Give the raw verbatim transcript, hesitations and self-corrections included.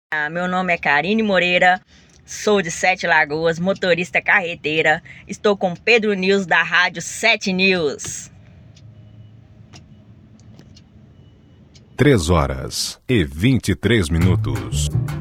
Ah, meu nome é Karine Moreira, sou de Sete Lagoas, motorista carreteira. Estou com Pedro News da Rádio Sete News. Três horas e vinte e três minutos.